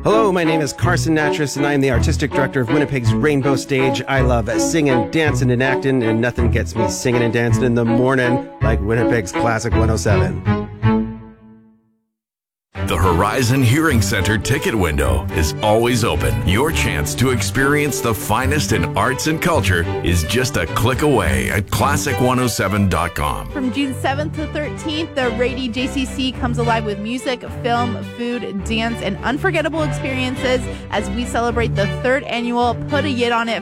Hello, my name is Carson Natras, and I'm the artistic director of Winnipeg's Rainbow Stage. I love singing, dancing, and acting, and nothing gets me singing and dancing in the morning like Winnipeg's Classic 107. The Horizon Hearing Center ticket window is always open. Your chance to experience the finest in arts and culture is just a click away at classic107.com. From June 7th to 13th, the Rady JCC comes alive with music, film, food, dance, and unforgettable experiences as we celebrate the third annual Put a Yit on It